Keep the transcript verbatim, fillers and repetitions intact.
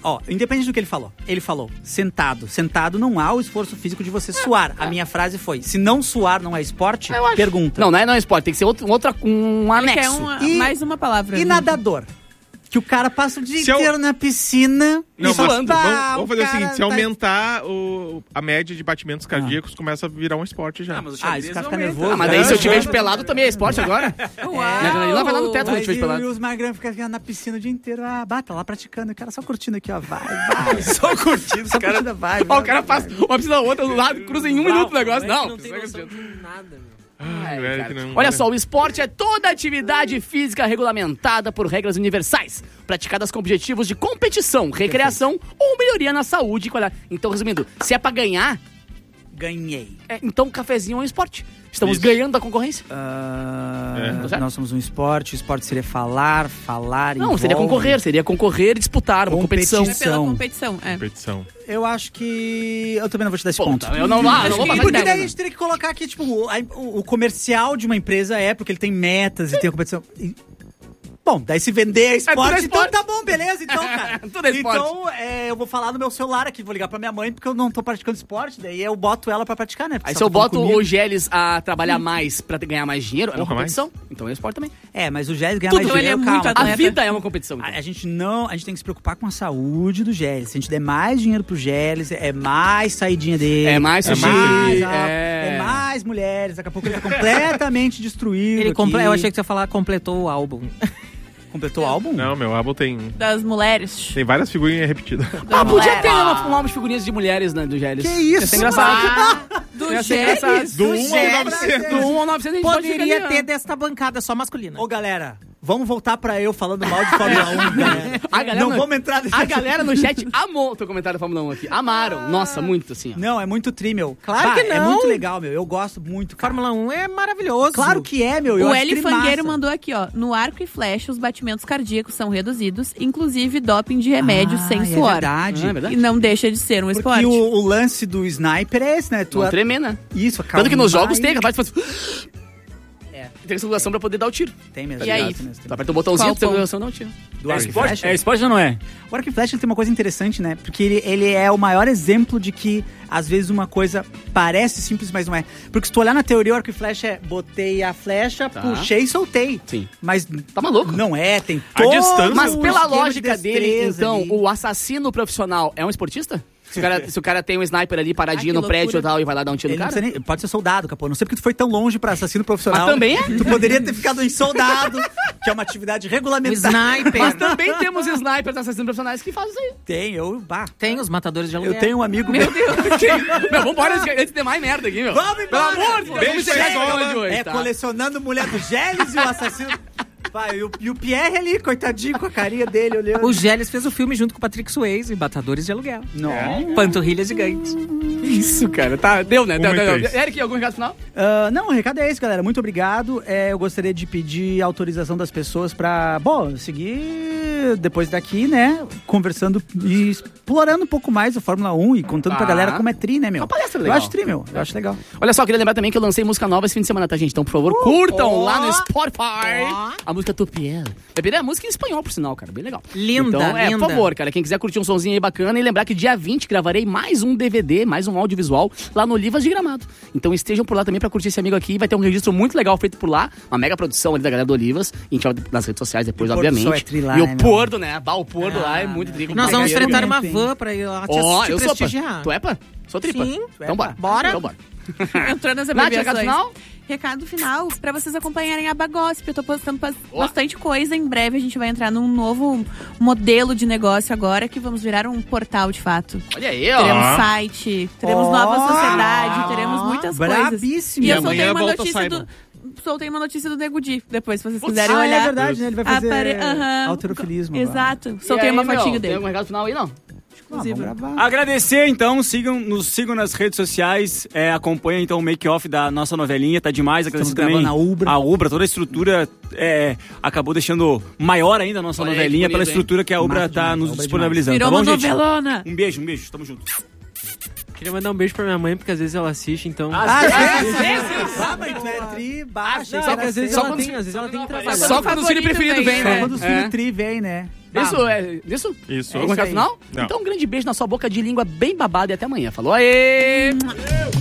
ó, independente do que ele falou, ele falou, sentado. Sentado não há o esforço físico de você suar. A minha frase foi, se não suar não é esporte, pergunta. Não, não é, não é esporte, tem que ser outro, outra, um anexo. Quer uma, E- mais uma palavra. E nadador? Que o cara passa o dia Se eu- inteiro na piscina. Não, e mas suando. vamos, Ah, vamos o fazer o cara seguinte, se tá- aumentar o, a média de batimentos cardíacos, começa a virar um esporte já. Ah, mas o Ah, xadrez esse cara fica aumenta. nervoso. Ah, mas daí se eu te É. vejo pelado também é esporte agora? Uau! Ele vai lá no teto quando eu Mas te vejo e, pelado. e os magrão ficam na piscina o dia inteiro. Ah, bata lá praticando. O cara só curtindo aqui, ó. Vai, vai. Só curtindo, os Só caras... curtindo, vai. Ó, vai, o cara vai. faz uma piscina outra do lado, cruza em um minuto o negócio. Não, Não, não tem precisa noção acreditar. de nada, meu. Ai, Velho, cara. que não- Olha só, o esporte é toda atividade física regulamentada por regras universais, praticadas com objetivos de competição, recreação ou melhoria na saúde. e qualidade. Então, resumindo, se é pra ganhar, Ganhei. é, então o cafezinho é um esporte. Estamos Isso. ganhando da concorrência. Ah, É. Tá nós somos um esporte. O esporte seria falar, falar, Não, seria envolve. concorrer, seria concorrer e disputar uma competição. Competição. É pela competição, é. Competição. Eu acho que... Eu também não vou te dar esse Pô, ponto. tá, eu não, ah, não vou passar de Porque média, daí a né? gente teria que colocar aqui, tipo, o, a- o- o comercial de uma empresa é porque ele tem metas e tem a competição. E- Bom, daí se vender é esporte, tudo é esporte. então tá bom, beleza, então, cara. Tudo é esporte. Então, é, eu vou falar no meu celular aqui, vou ligar pra minha mãe porque eu não tô praticando esporte, daí eu boto ela pra praticar, né? Porque Aí ela se eu tá falando boto comigo. o Gélis a trabalhar mais pra ganhar mais dinheiro, é uma Porra, mais? competição. Então é esporte também. É, mas o Gélis ganha Tudo, mais ele é dinheiro, muito calma. atleta. A vida é uma competição. então. A, a gente não, a gente tem que se preocupar com a saúde do Gélis. Se a gente der mais dinheiro pro Gélis, é mais saidinha dele. É mais é sushi, mais, é- é mais mulheres. Daqui a pouco ele tá completamente destruído. Ele comple... aqui. Eu achei que você ia falar completou o álbum. Completou o álbum? Não, meu álbum tem, Das mulheres. tem várias figurinhas repetidas. Ah, podia mulheres. ter uma, um álbum de figurinhas de mulheres, né, do Gélis. Que isso? Ia ser engraçado. Do Ia ser Gélis? engraçado. Do um ao novecentos. Do um ao novecentos a gente pode Poderia ficar ali, ter ó. desta bancada só masculina. Ô, galera, vamos voltar pra eu falando mal de Fórmula um, galera. A galera Não no- vamos entrar nesse A galera no chat amou o teu comentário da Fórmula um aqui. Amaram. Nossa, muito, assim, ó. Não, é muito tri, meu. Claro Bah, que É não. muito legal, meu. Eu gosto muito, cara. Fórmula um é maravilhoso. Claro que é, meu. Eu O acho Eli trimassa. Fangueiro mandou aqui, ó. No arco e flecha, os batimentos cardíacos são reduzidos, inclusive doping de remédio Ah, sem é suor. verdade. Ah, é verdade. E não deixa de ser um Porque esporte. o, o lance do sniper é esse, né? Tu Não tremer, né? Isso, Tanto que nos acalmar jogos e- tem, capaz de fazer... É. Tem circulação pra poder dar o tiro. Tem mesmo. E aí? tem mesmo, tem Tu mesmo. aperta o botãozinho, Qual tu tem ponto? circulação, dá um tiro. Do É arco e esporte? flecha? É esporte ou não é? O arco e flecha ele tem uma coisa interessante, né? Porque ele, ele é o maior exemplo de que, às vezes, uma coisa parece simples, mas não é. Porque se tu olhar na teoria, o arco e flecha é botei a flecha, Tá. puxei e soltei. Sim. Mas Tá maluco? não é, tem A todo distância- Mas um pela esquema de lógica dele, destreza então, ali. o assassino profissional é um esportista? Se o cara, se o cara tem um sniper ali paradinho Ah, que no prédio e loucura. tal e vai lá dar um tiro Ele no não cara? precisa nem- pode ser soldado, capô. Não sei porque tu foi tão longe pra assassino profissional. Mas também é. Tu poderia ter ficado em soldado, que é uma atividade O regulamentar. sniper. Mas também temos snipers assassinos profissionais que fazem isso aí. Tem, eu... Bah, Tem os matadores de eu aluguel. tenho um amigo... Meu Deus. meu, vambora antes, antes de ter mais merda aqui, meu. Vamos embora! Pelo amor de Deus, Beijo vamos encerrar pra esse programa escola. de hoje, É, tá? colecionando mulher do Gélis e o assassino... Vai, e o, e o Pierre ali, coitadinho, com a carinha dele olhando. O Gélis fez o filme junto com o Patrick Swayze, Matadores de Aluguel. Não. Panturrilhas gigantes. Isso, cara. Tá, deu, né? Deu, Um e deu, três. deu. Eric, algum recado final? Ah, não, o recado é esse, galera. Muito obrigado. É, eu gostaria de pedir autorização das pessoas pra, bom, seguir depois daqui, né? Conversando e explorando um pouco mais a Fórmula um e contando pra Ah. galera como é tri, né, meu? Uma palestra Eu legal. acho tri, meu. Eu acho legal. Olha só, queria lembrar também que eu lancei música nova esse fim de semana, tá, gente? Então, por favor, curtam ó, lá no Spotify ó. a música Tupiel. É música em espanhol, por sinal, cara. Bem legal. Linda, então, é, linda. por favor, cara, quem quiser curtir um sonzinho aí bacana e lembrar que dia vinte gravarei mais um D V D, mais um audiovisual lá no Olivas de Gramado. Então estejam por lá também pra curtir esse amigo aqui. Vai ter um registro muito legal feito por lá, uma mega produção ali da galera do Olivas. E a gente vai nas redes sociais depois, E o pôr do obviamente. sol é tri lá, e o né, meu? Porto, né? Bah, o Porto lá é muito trigo. Nós vamos Brincadeira, fretar uma tem. van pra ir lá te, Ó, te eu sou prestigiar. pá. Tu é pá? Sou tripa. Sim. Então bora. Bora. Então bora. Entrou nas Nath, recado abreviações. final? Recado final, pra vocês acompanharem a Bagosp. Eu tô postando pas- bastante coisa. Em breve a gente vai entrar num novo modelo de negócio agora, que vamos virar um portal de fato. Olha aí, ó. Teremos site, teremos Ó. nova sociedade, teremos muitas coisas. Brabíssimo. E E eu amanhã soltei uma volta o notícia Simon. do... Soltei uma notícia do Nego Di, depois, se vocês Putz, quiserem Ah, olhar. é verdade, né? Ele vai fazer Apare- aham. alterofilismo. Exato. E Soltei aí, uma meu, fotinho Tem dele. algum recado final aí, não? Ah, vamos gravar. Agradecer, então, sigam, nos sigam nas redes sociais, é, acompanhem então o make-off da nossa novelinha, tá demais. Agradecer Estamos também gravando a Ubra. a Ubra, toda a estrutura é, acabou deixando maior ainda a nossa Olha aí, novelinha que pela bonito, hein? estrutura que a Ubra Massa tá demais, nos Ubra é disponibilizando. Virou Tá bom, uma gente? novelona. Um beijo, um beijo, tamo junto. Queria mandar um beijo pra minha mãe, porque às vezes ela assiste, então... Ah, é? Ah, mas tu é tri baixo. Não, é que às vezes Só ela quando- tem, às vezes ela tem que trabalhar. Só quando o filho preferido vem, Só né? quando os É. filhos tri vem, né? Isso, é. Isso? Isso. Algum recado aí. final? Não. Então um grande beijo na sua boca de língua bem babada e até amanhã. Falou, aê!